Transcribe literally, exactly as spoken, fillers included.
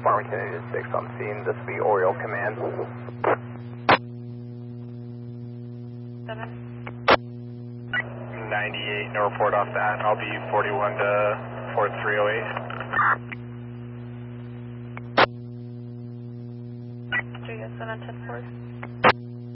Farmington eight six on scene. This will be Oriole Command. Seven. ninety-eight, no report off that. I'll be forty-one to four three oh eight. J S seven ten four.